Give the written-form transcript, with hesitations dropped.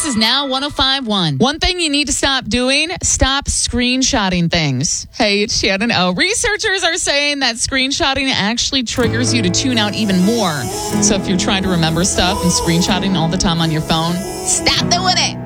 is Now 105.1. One thing you need to stop doing, stop screenshotting things. Hey, it's Shannon O. Researchers are saying that screenshotting actually triggers you to tune out even more. So if you're trying to remember stuff and screenshotting all the time on your phone, stop doing it.